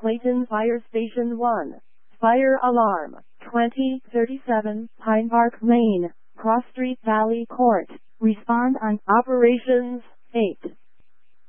Clayton Fire Station 1. Fire alarm. 2037 Pine Park Lane, Cross Street Valley Court. Respond on Operations 8.